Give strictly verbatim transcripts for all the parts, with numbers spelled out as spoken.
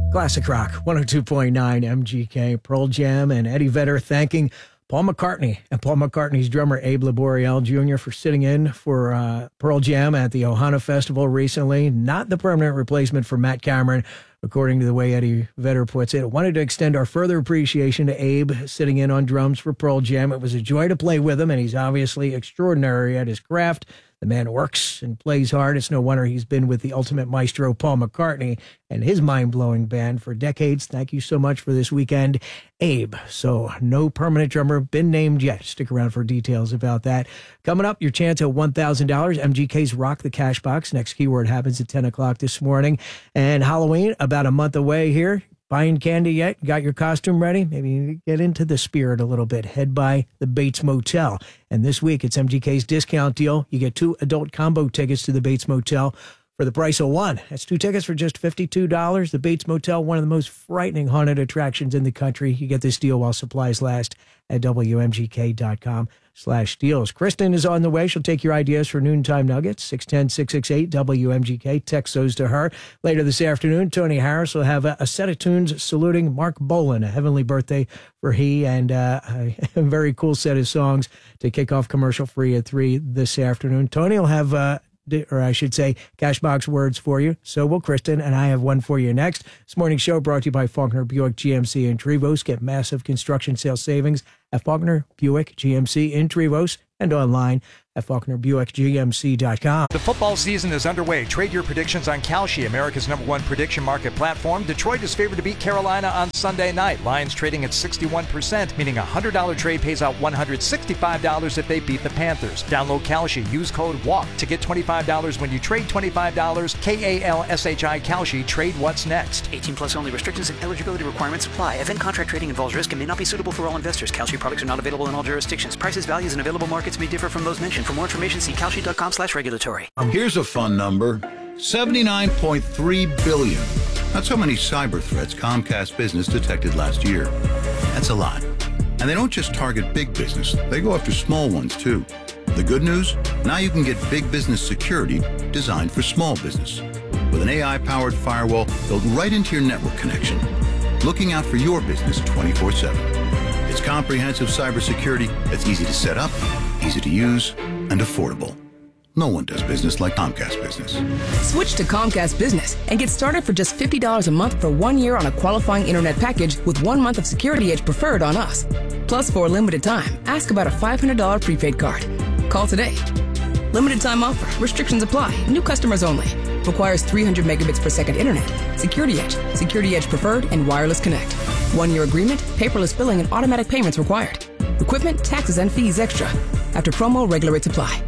Classic Rock, one oh two point nine M G K, Pearl Jam, and Eddie Vedder thanking Paul McCartney and Paul McCartney's drummer Abe Laboriel Junior for sitting in for uh, Pearl Jam at the Ohana Festival recently. Not the permanent replacement for Matt Cameron, according to the way Eddie Vedder puts it. I wanted to extend our further appreciation to Abe sitting in on drums for Pearl Jam. It was a joy to play with him, and he's obviously extraordinary at his craft. The man works and plays hard. It's no wonder he's been with the ultimate maestro, Paul McCartney, and his mind-blowing band for decades. Thank you so much for this weekend, Abe. So no permanent drummer been named yet. Stick around for details about that. Coming up, your chance at one thousand dollars. M G K's Rock the Cash Box. Next keyword happens at ten o'clock this morning. And Halloween, about a month away here. Buying candy yet? Got your costume ready? Maybe get into the spirit a little bit. Head by the Bates Motel. And this week, it's M G K's discount deal. You get two adult combo tickets to the Bates Motel for the price of one. That's two tickets for just fifty-two dollars. The Bates Motel, one of the most frightening haunted attractions in the country. You get this deal while supplies last at W M G K dot com slash deals. Kristen is on the way. She'll take your ideas for noontime nuggets. six one zero, six six eight, W M G K. Text those to her. Later this afternoon, Tony Harris will have a, a set of tunes saluting Mark Bolan, a heavenly birthday for he, and uh, a, a very cool set of songs to kick off commercial free at three this afternoon. Tony will have... Uh, or I should say, Cashbox words for you. So will Kristen, and I have one for you next. This morning's show brought to you by Faulkner Buick G M C in Trevose. Get massive construction sales savings at Faulkner Buick G M C in Trevose and online at Faulkner Buick G M C dot com. The football season is underway. Trade your predictions on Kalshi, America's number one prediction market platform. Detroit is favored to beat Carolina on Sunday night. Lions trading at sixty-one percent, meaning a one hundred dollars trade pays out one hundred sixty-five dollars if they beat the Panthers. Download Kalshi. Use code WALK to get twenty-five dollars when you trade twenty-five dollars. K A L S H I Kalshi. Trade what's next. eighteen plus only. Restrictions and eligibility requirements apply. Event contract trading involves risk and may not be suitable for all investors. Kalshi products are not available in all jurisdictions. Prices, values, and available markets may differ from those mentioned. For more information, see Kalshi dot com slash regulatory. Here's a fun number. seventy-nine point three billion. That's how many cyber threats Comcast Business detected last year. That's a lot. And they don't just target big business. They go after small ones, too. The good news? Now you can get big business security designed for small business. With an A I-powered firewall built right into your network connection. Looking out for your business twenty-four seven. It's comprehensive cybersecurity that's easy to set up, easy to use, and affordable. No one does business like Comcast Business. Switch to Comcast Business and get started for just fifty dollars a month for one year on a qualifying internet package with one month of Security Edge preferred on us. Plus, for a limited time, ask about a five hundred dollars prepaid card. Call today. Limited time offer. Restrictions apply. New customers only. Requires three hundred megabits per second internet. Security Edge. Security Edge preferred and wireless connect. One-year agreement, paperless billing, and automatic payments required. Equipment, taxes, and fees extra. After promo, regular rates apply.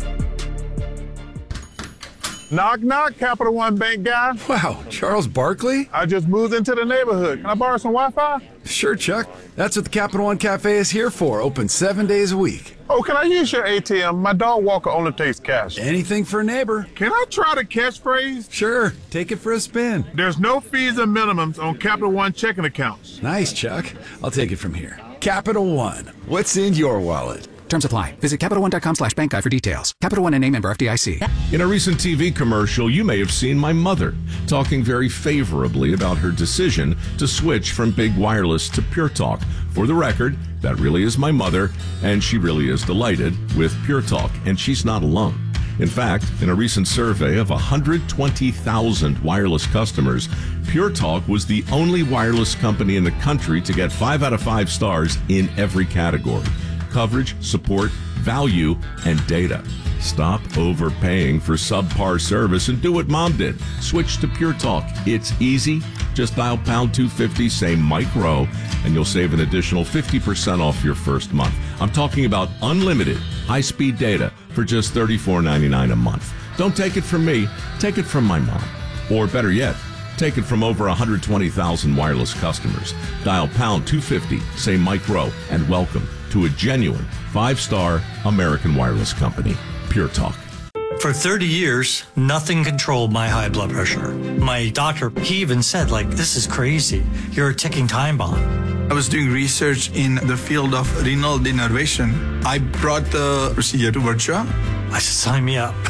Knock, knock, Capital One Bank guy. Wow, Charles Barkley? I just moved into the neighborhood. Can I borrow some Wi-Fi? Sure, Chuck. That's what the Capital One Cafe is here for, open seven days a week. Oh, can I use your A T M? My dog Walker only takes cash. Anything for a neighbor. Can I try the catchphrase? Sure, take it for a spin. There's no fees and minimums on Capital One checking accounts. Nice, Chuck. I'll take it from here. Capital One, what's in your wallet? Terms apply. Visit Capital One dot com slash bank guide for details. Capital One and name member F D I C. In a recent T V commercial, you may have seen my mother talking very favorably about her decision to switch from big wireless to Pure Talk. For the record, that really is my mother, and she really is delighted with Pure Talk, and she's not alone. In fact, in a recent survey of one hundred twenty thousand wireless customers, Pure Talk was the only wireless company in the country to get five out of five stars in every category: coverage, support, value, and data. Stop overpaying for subpar service and do what Mom did. Switch to Pure Talk. It's easy. Just dial pound two fifty, say micro, and you'll save an additional fifty percent off your first month. I'm talking about unlimited high-speed data for just thirty-four ninety-nine a month. Don't take it from me. Take it from my mom. Or better yet, take it from over one hundred twenty thousand wireless customers. Dial pound two fifty, say micro, and welcome to a genuine five-star American wireless company, Pure Talk. For thirty years, nothing controlled my high blood pressure. My doctor, he even said, like, this is crazy. You're a ticking time bomb. I was doing research in the field of renal denervation. I brought the procedure to Virtua. I said, sign me up.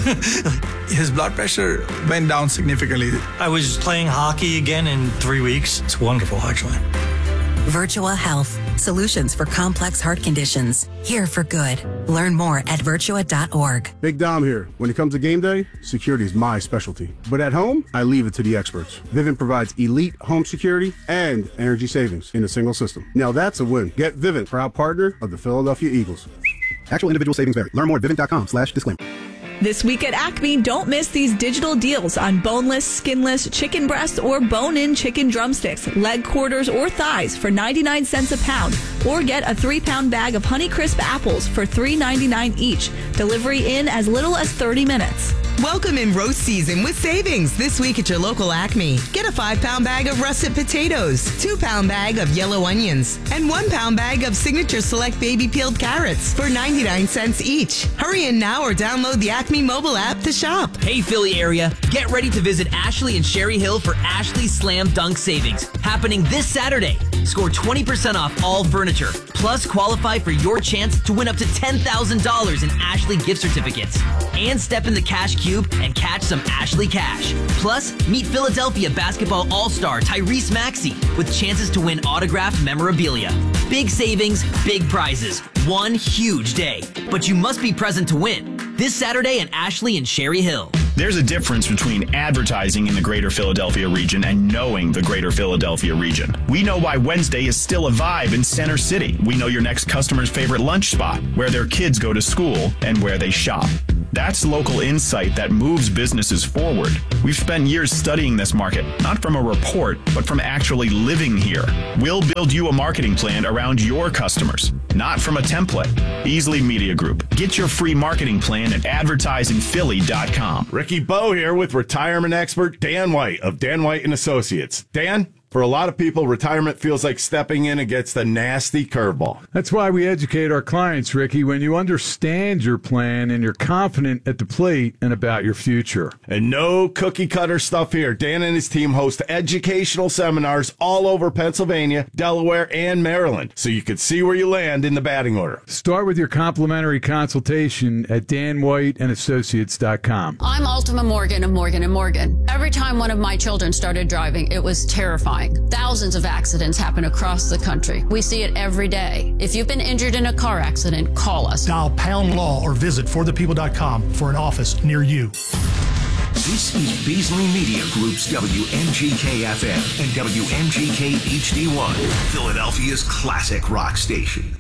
His blood pressure went down significantly. I was playing hockey again in three weeks. It's wonderful, actually. Virtua Health. Solutions for complex heart conditions. Here for good. Learn more at virtua dot org. Big Dom here. When it comes to game day, security is my specialty. But at home, I leave it to the experts. Vivint provides elite home security and energy savings in a single system. Now that's a win. Get Vivint, proud partner of the Philadelphia Eagles. Actual individual savings vary. Learn more at vivint dot com slash disclaimer. This week at Acme, don't miss these digital deals on boneless, skinless chicken breasts or bone-in chicken drumsticks, leg quarters, or thighs for ninety-nine cents a pound. Or get a three-pound bag of Honeycrisp apples for three ninety-nine each. Delivery in as little as thirty minutes. Welcome in roast season with savings this week at your local Acme. Get a five-pound bag of russet potatoes, two-pound bag of yellow onions, and one-pound bag of Signature Select baby peeled carrots for ninety-nine cents each. Hurry in now or download the Acme mobile app to shop. Hey, Philly area, get ready to visit Ashley and Sherry Hill for Ashley Slam Dunk Savings, happening this Saturday. Score twenty percent off all furniture, plus qualify for your chance to win up to ten thousand dollars in Ashley gift certificates. And step in the cash cube and catch some Ashley cash. Plus, meet Philadelphia basketball all-star Tyrese Maxey with chances to win autographed memorabilia. Big savings, big prizes, one huge day. But you must be present to win. This Saturday at Ashley and Sherry Hill. There's a difference between advertising in the greater Philadelphia region and knowing the greater Philadelphia region. We know why Wednesday is still a vibe in Center City. We know your next customer's favorite lunch spot, where their kids go to school, and where they shop. That's local insight that moves businesses forward. We've spent years studying this market, not from a report, but from actually living here. We'll build you a marketing plan around your customers, not from a template. Easley Media Group. Get your free marketing plan at advertising philly dot com. Ricky Bowe here with retirement expert Dan White of Dan White and Associates. Dan, for a lot of people, retirement feels like stepping in against a nasty curveball. That's why we educate our clients, Ricky. When you understand your plan and you're confident at the plate and about your future. And no cookie cutter stuff here. Dan and his team host educational seminars all over Pennsylvania, Delaware, and Maryland, so you can see where you land in the batting order. Start with your complimentary consultation at dan white and associates dot com. I'm Ultima Morgan of Morgan and Morgan. Every time one of my children started driving, it was terrifying. Thousands of accidents happen across the country. We see it every day. If you've been injured in a car accident, call us. Dial pound law or visit for the people dot com for an office near you. This is Beasley Media Group's W M G K F M and W M G K H D one, Philadelphia's classic rock station.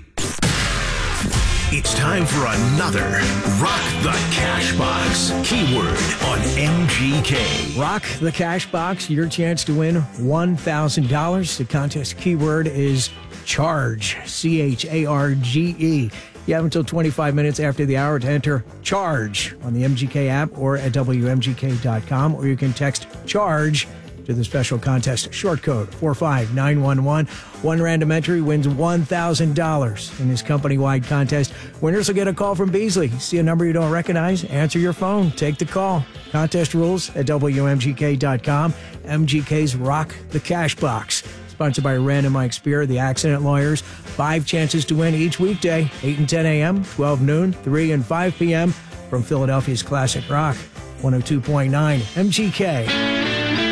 It's time for another Rock the Cash Box keyword on M G K. Rock the Cash Box, your chance to win one thousand dollars. The contest keyword is charge, C H A R G E. You have until twenty-five minutes after the hour to enter charge on the M G K app or at W M G K dot com, or you can text charge to the special contest short code four five nine one one. One random entry wins one thousand dollars in this company-wide contest. Winners will get a call from Beasley. See a number you don't recognize? Answer your phone. Take the call. Contest rules at W M G K dot com. M G K's Rock the Cash Box. Sponsored by Random Mike Spear, the Accident Lawyers. Five chances to win each weekday, eight and ten a.m., twelve noon, three and five p.m. from Philadelphia's Classic Rock. one oh two point nine M G K.